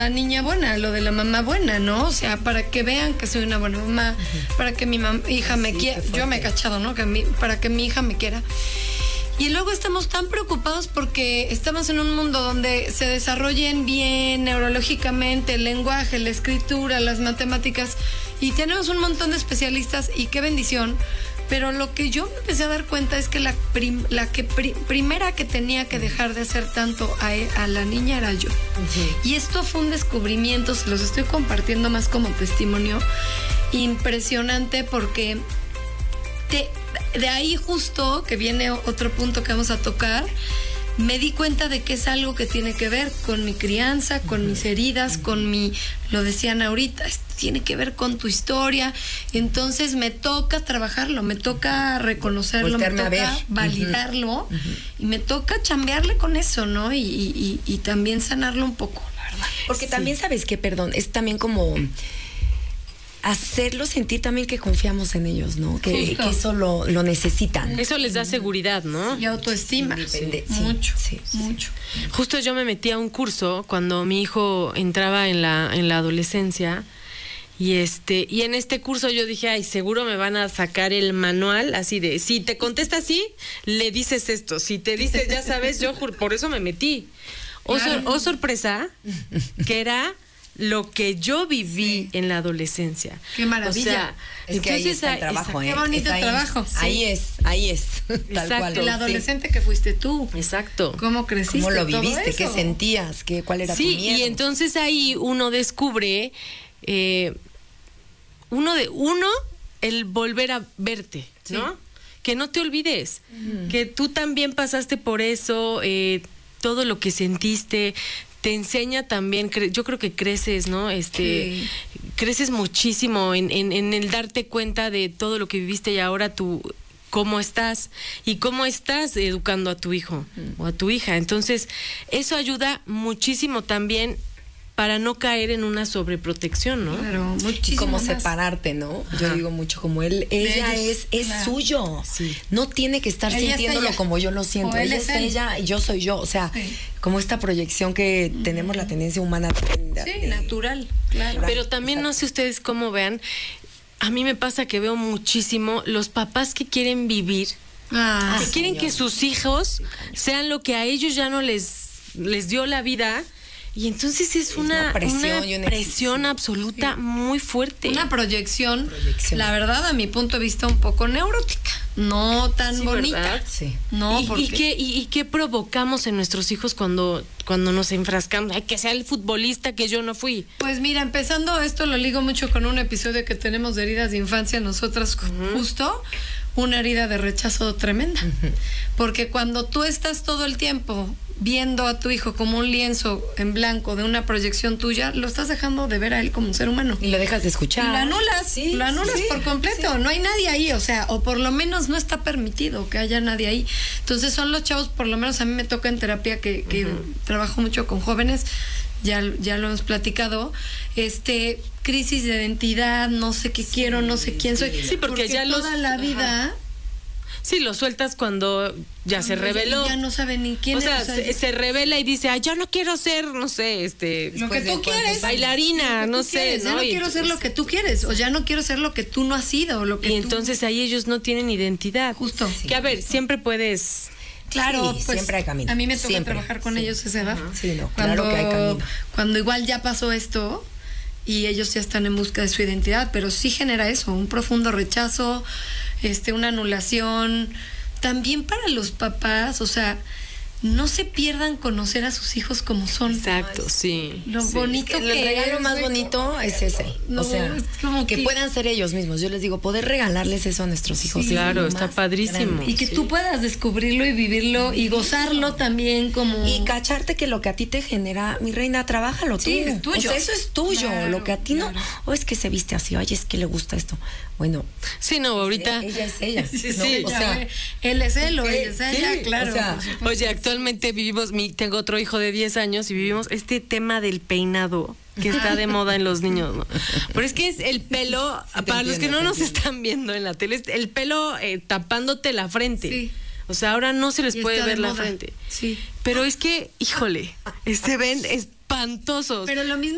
la niña buena, lo de la mamá buena, ¿no? O sea, para que vean que soy una buena mamá, para que mi hija me quiera. Yo me he cachado, ¿no? Para que mi hija me quiera. Y luego estamos tan preocupados porque estamos en un mundo donde se desarrollen bien neurológicamente el lenguaje, la escritura, las matemáticas, y tenemos un montón de especialistas, y qué bendición. Pero lo que yo me empecé a dar cuenta es que la primera que tenía que dejar de hacer tanto a la niña era yo. Y esto fue un descubrimiento, se los estoy compartiendo más como testimonio, impresionante, porque de ahí justo, que viene otro punto que vamos a tocar, me di cuenta de que es algo que tiene que ver con mi crianza, con mis heridas, lo decían ahorita, tiene que ver con tu historia. Entonces me toca trabajarlo, me toca reconocerlo, voltearme me toca validarlo, y me toca chambearle con eso, ¿no? Y también sanarlo un poco, la verdad. Porque también, ¿sabes qué? Perdón, es también como hacerlo sentir también que confiamos en ellos, ¿no? Que eso lo necesitan. Eso les da seguridad, ¿no? Y autoestima. Mucho. Justo yo me metí a un curso cuando mi hijo entraba en la adolescencia, y en este curso yo dije, ay, seguro me van a sacar el manual así de, si te contesta así, le dices esto, si te dices, ya sabes, yo por eso me metí. Oh, sorpresa, que era lo que yo viví en la adolescencia. Qué maravilla. O sea, es que ahí está el trabajo, qué bonito trabajo. Ahí es. Tal cual. El adolescente que fuiste tú. Exacto. ¿Cómo creciste? ¿Cómo lo viviste? ¿Qué sentías? ¿Cuál era tu miedo? Sí, y entonces ahí uno descubre, el volver a verte, ¿no? Que no te olvides, que tú también pasaste por eso, todo lo que sentiste, te enseña también, yo creo que creces, ¿no? Creces muchísimo en el darte cuenta de todo lo que viviste, y ahora tú cómo estás y cómo estás educando a tu hijo o a tu hija. Entonces, eso ayuda muchísimo también para no caer en una sobreprotección, ¿no? Claro, muchísimo. Como más. Separarte, ¿no? Ajá. Yo digo mucho como ella es claro. Suyo. Sí. No tiene que estar sintiéndolo como yo lo siento. Él es ella y yo soy yo. O sea, como esta proyección que tenemos la tendencia humana. Natural, claro. Pero también no sé ustedes cómo vean, a mí me pasa que veo muchísimo los papás que quieren vivir, que quieren que sus hijos sean lo que a ellos ya no les dio la vida. Y entonces es una presión absoluta muy fuerte. Una proyección, la verdad, a mi punto de vista, un poco neurótica. No tan bonita. ¿Verdad? Sí. No, ¿Y qué provocamos en nuestros hijos cuando nos enfrascamos? Ay, que sea el futbolista que yo no fui. Pues mira, empezando esto lo ligo mucho con un episodio que tenemos de heridas de infancia nosotras, justo una herida de rechazo tremenda. Porque cuando tú estás todo el tiempo viendo a tu hijo como un lienzo en blanco de una proyección tuya, lo estás dejando de ver a él como un ser humano. Y lo dejas de escuchar. Y lo anulas por completo. No hay nadie ahí, o sea, o por lo menos no está permitido que haya nadie ahí. Entonces son los chavos, por lo menos a mí me toca en terapia que trabajo mucho con jóvenes, ya lo hemos platicado, crisis de identidad, no sé qué quiero, no sé quién soy. Sí, porque ya toda la vida... Sí, lo sueltas cuando ya se reveló. Ya no sabe ni quién es. O sea, se revela y dice, yo no quiero ser, no sé, lo que tú quieres. Bailarina, no sé, ¿no? Ya no quiero ser lo que tú quieres, o ya no quiero ser lo que tú no has sido. Entonces ahí ellos no tienen identidad. Justo. Sí. Que a ver, siempre puedes... Claro, pues siempre hay camino. A mí me toca trabajar con ellos esa edad. Sí, no, claro que hay camino. Cuando igual ya pasó esto y ellos ya están en busca de su identidad, pero sí genera eso, un profundo rechazo, una anulación. También para los papás, o sea, no se pierdan conocer a sus hijos como son. Exacto, sí. Lo bonito el regalo más bonito es ese. No, o sea, es como que puedan ser ellos mismos. Yo les digo, poder regalarles eso a nuestros hijos. Sí, claro, está padrísimo. Grande. Y que tú puedas descubrirlo y vivirlo y gozarlo también como... Y cacharte que lo que a ti te genera, mi reina, trabájalo tú. Sí, es tuyo. O sea, eso es tuyo. Claro, lo que a ti no... O es que se viste así, oye, es que le gusta esto. Bueno. Sí, no, ahorita... Ella es ella. Sí, o sea, él es él o ella es ella, claro. O sea, oye, actualmente vivimos, tengo otro hijo de 10 años y vivimos este tema del peinado que está de moda en los niños, ¿no? Pero es que es el pelo, para los que no nos están viendo en la tele, es el pelo tapándote la frente. Sí. O sea, ahora no se les puede ver la frente. Sí. Pero es que, híjole, se ven espantosos. Pero lo mismo